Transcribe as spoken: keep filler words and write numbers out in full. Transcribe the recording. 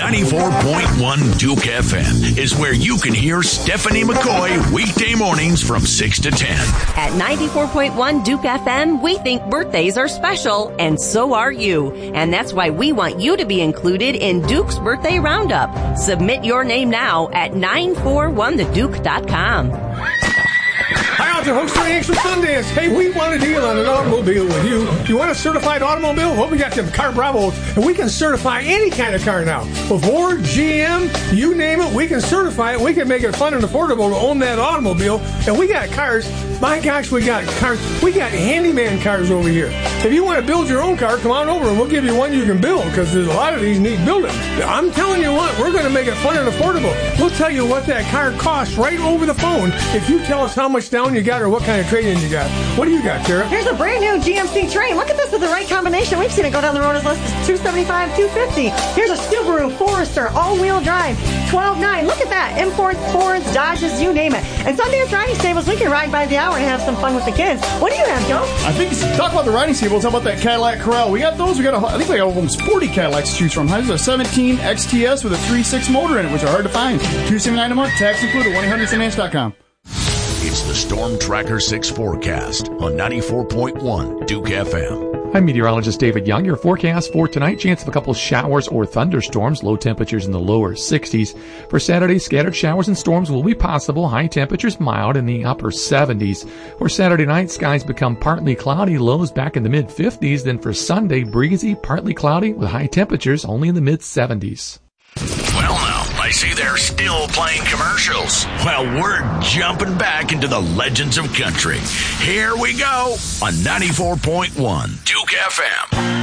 ninety-four point one Duke F M is where you can hear Stephanie McCoy weekday mornings from six to ten. At ninety-four point one Duke F M, we think birthdays are special, and so are you. And that's why we want you to be included in Duke's Birthday Roundup. Submit your name now at nine four one the duke dot com. Hi, out there, host Hanks from Sundance. Hey, we want a deal on an automobile with you. You want a certified automobile? Well, we got them Car Bravos, and we can certify any kind of car now. With Ford, G M, you name it, we can certify it. We can make it fun and affordable to own that automobile. And we got cars. My gosh, we got cars. We got handyman cars over here. If you want to build your own car, come on over and we'll give you one you can build, because there's a lot of these need building. I'm telling you what, we're going to make it fun and affordable. We'll tell you what that car costs right over the phone if you tell us how much down you got or what kind of trade-in you got. What do you got, Tara? Here's a brand new G M C Train. Look at this with the right combination. We've seen it go down the road as less as two seventy-five, two fifty. Here's a Subaru Forester all-wheel drive, twelve nine. Look at that. Imports, Fords, Dodges, you name it. And Sundance Riding Stables, we can ride by the hour and have some fun with the kids. What do you have, Joe? I think, talk about the riding stables, how about that Cadillac Corral? We got those. We got, a, I think we got almost forty Cadillacs to choose from. There's a seventeen X T S with a three point six motor in it, which are hard to find. two seventy-nine a month, tax included, one eight hundred Sundance dot com. It's the Storm Tracker six forecast on ninety-four point one Duke F M. I'm meteorologist David Young. Your forecast for tonight, chance of a couple showers or thunderstorms, low temperatures in the lower sixties. For Saturday, scattered showers and storms will be possible, high temperatures mild in the upper seventies. For Saturday night, skies become partly cloudy, lows back in the mid fifties. Then for Sunday, breezy, partly cloudy with high temperatures only in the mid seventies. Well, now, I see they're still playing commercials. Well, we're jumping back into the legends of country. Here we go on ninety-four point one Duke F M.